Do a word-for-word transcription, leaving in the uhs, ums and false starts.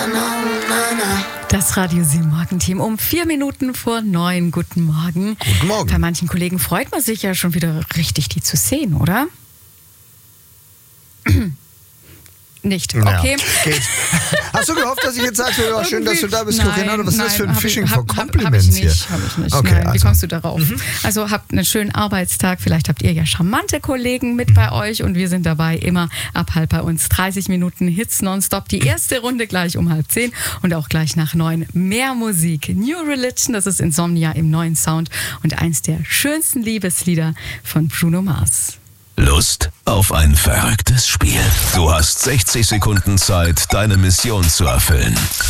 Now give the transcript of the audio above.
Das Radio sieben Morgenteam um vier Minuten vor neun. Guten Morgen. Guten Morgen. Bei manchen Kollegen freut man sich ja schon wieder richtig, die zu sehen, oder? Nicht, okay. Ja, geht. Hast du gehofft, dass ich jetzt sage, ja, schön, dass du da bist, nein, Corinna? Was ist das für ein Fishing for hab, Compliments hab ich nicht, hier? Habe ich nicht. Okay, Nein, also. Wie kommst du darauf? Mhm. Also habt einen schönen Arbeitstag. Vielleicht habt ihr ja charmante Kollegen mit bei euch und wir sind dabei immer ab halb bei uns. dreißig Minuten Hits nonstop. Die erste Runde gleich um halb zehn und auch gleich nach neun mehr Musik. New Religion, das ist Insomnia im neuen Sound und eins der schönsten Liebeslieder von Bruno Mars. Lust auf ein verrücktes Spiel? Du hast sechzig Sekunden Zeit, deine Mission zu erfüllen.